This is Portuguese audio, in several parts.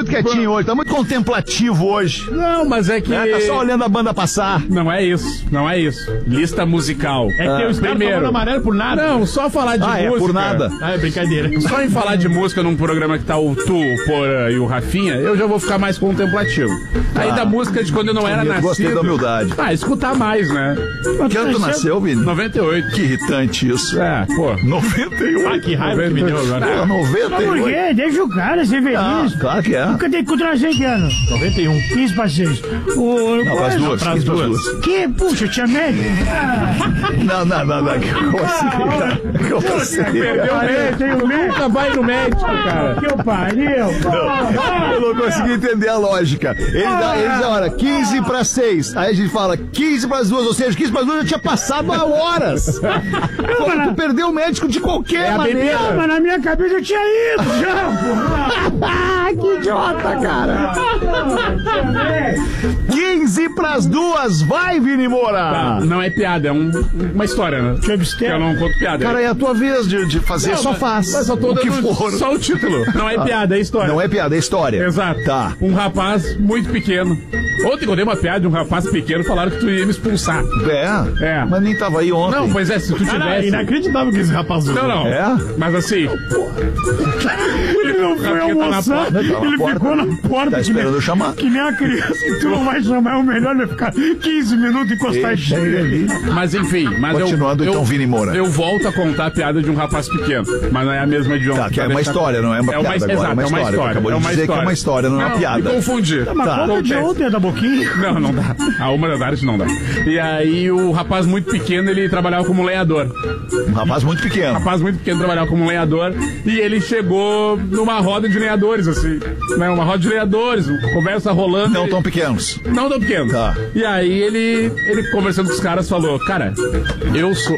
muito quietinho hoje, tá muito contemplativo hoje. Não, mas é que... Tá só olhando a banda passar. Não é isso. Lista musical. É que eu primeiro amarelo por nada. Não, só falar de música. É por nada. É brincadeira. Só em falar de música num programa que tá o Tu, o Porã e o Rafinha, eu já vou ficar mais contemplativo. Aí da música de quando eu não era nascido... Gostei da humildade. Escutar mais, né? Que ano tu nasceu, Vini? 98. Que irritante isso. 98. Que raiva que me deu agora. 98. Por quê? Deixa o cara ser feliz. Claro que é. Nunca tem que contrazer que ano? 91. 15 para 6. Não, pras duas. Que? Puxa, tinha médio. Não. Como assim? Perdeu o médico. Nunca vai no médico, cara. Que pariu. Eu não consegui entender a lógica. Ele dá, olha, 15 para 6. Aí a gente fala 15 para as duas, ou seja, 15 para as duas já tinha passado há horas. Tu perdeu o médico de qualquer maneira. Não, mas na minha cabeça eu tinha ido já, pô. Que idiota, cara. 15 para as duas, vai, Vini Moura. Não é piada, é uma história, né? Que eu não conto piada. Cara, é a tua vez de fazer, Não, só faz. Mas só tô o que dando for. só o título. Não é piada, é história. Não é piada, é história. Exato. Tá. Um rapaz muito pequeno. Ontem eu dei uma piada de um rapaz pequeno, falaram que tu ia me expulsar. É? Mas nem tava aí ontem. Não, pois é, se tu tivesse... Inacreditável que esse rapaz usou. Não. É? Mas assim... Ele não foi almoçar, ele ficou na porta. Tá esperando eu chamar. Que nem a criança, tu não vai chamar, é o melhor vai ficar 15 minutos encostadinho ali. Mas enfim, Continuando, então, Vini Moura. Eu volto a contar a piada de um rapaz pequeno, mas não é a mesma de ontem. Tá, que é uma história, não é uma piada agora. Exato, é uma história. Acabou de dizer que é uma história, não é uma piada. Me confundi. Mas conta de ontem, é da boquinha. Não dá. A 1h não dá. E aí o rapaz muito pequeno, ele trabalhava como lenhador. Um rapaz muito pequeno. Rapaz muito pequeno trabalhava como lenhador e ele chegou numa roda de lenhadores, assim. Né? Uma roda de lenhadores, conversa rolando. Não tão pequenos. Não tão pequenos. Tá. E aí ele conversando com os caras falou, cara, eu sou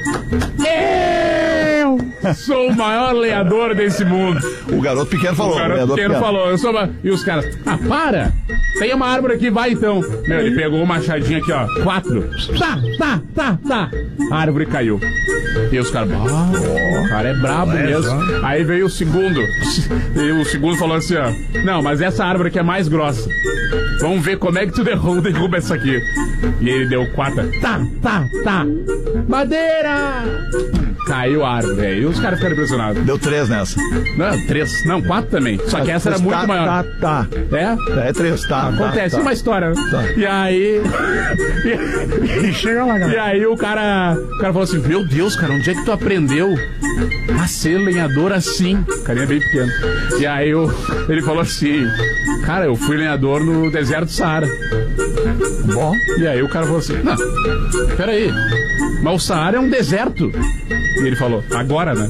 o maior lenhador desse mundo. O garoto pequeno falou. O garoto pequeno falou, eu sou E os caras, para! Tem uma árvore aqui, vai então. Meu, ele pegou o machadinho aqui, ó, 4. Tá. A árvore caiu. E os caras, o cara é brabo mesmo. Aí veio o segundo. E o segundo falou assim, ó, não, mas essa árvore aqui é mais grossa. Vamos ver como é que tu derruba essa aqui. E ele deu 4. Tá. Madeira! Caiu a árvore. Aí os caras ficaram impressionados. Deu 3 nessa. Não, 3. Não, 4 também. Só que essa era muito maior. Tá. É? É 3, tá. Acontece, tá. uma história. Tá. E aí... Chega lá, galera. E aí o cara falou assim, meu Deus, cara, onde é que tu aprendeu a ser lenhador assim? O carinha é bem pequeno. E aí ele falou assim, cara, eu fui lenhador no deserto do Saara. Bom. E aí o cara falou assim, não, peraí, mas o Saara é um deserto. E ele falou, agora, né?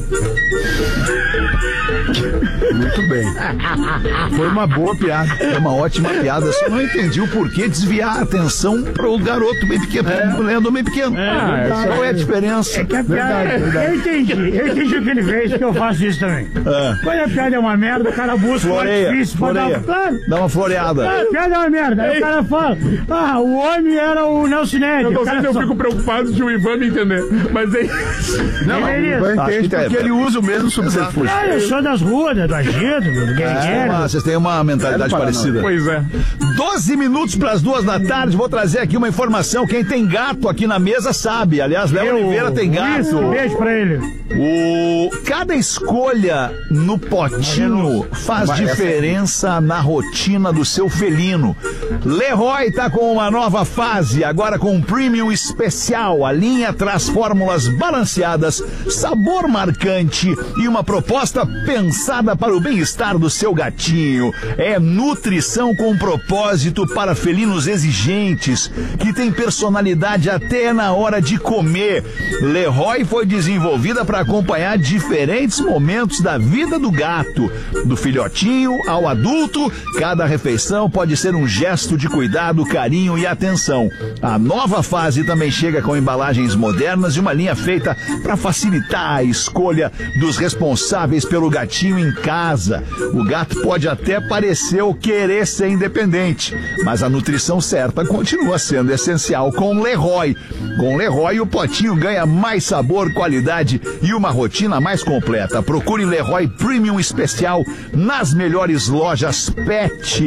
Muito bem. Foi uma boa piada. Foi uma ótima piada. Só não entendi o porquê desviar a atenção pro garoto bem pequeno, pro lenhador bem pequeno. Qual é a diferença? É que a piada, eu entendi o que ele fez, que eu faço isso também. Quando a piada é uma merda, o cara busca o difícil pra dar. Claro. Dá uma floreada. A piada é uma merda. Aí o cara fala, o homem era o Nelson Ned. Eu fico preocupado de o Ivan me entender. Mas é isso. Não entende, porque ele usa o mesmo subterfúgio. Eu sou das ruas, do agito, do guerreiro. Vocês têm uma mentalidade parecida. Pois é. 12 minutos para as 2 da tarde. Vou trazer aqui uma informação. Quem tem gato aqui na mesa sabe. Aliás, Léo Oliveira tem gato. Isso, beijo pra ele. Cada escolha no potinho faz diferença na rotina do seu felino. Leroy tá com uma nova fase, agora com um Premium especial. A linha traz fórmulas balanceadas, sabor marcante e uma proposta pensada para o bem-estar do seu gatinho. É nutrição com propósito para felinos exigentes, que tem personalidade até na hora de comer. Leroy foi desenvolvida para acompanhar diferentes momentos da vida do gato, do filhotinho ao adulto. Cada refeição pode ser um gesto de cuidado, carinho e atenção. A nova fase também chega com embalagens modernas e uma linha feita para facilitar a escolha dos responsáveis pelo gatinho em casa. O gato pode até parecer ou querer ser independente, mas a nutrição certa continua sendo essencial com Leroy. Com Leroy, o potinho ganha mais sabor, qualidade e uma rotina mais completa. Procure Leroy Premium Especial nas melhores lojas Pet.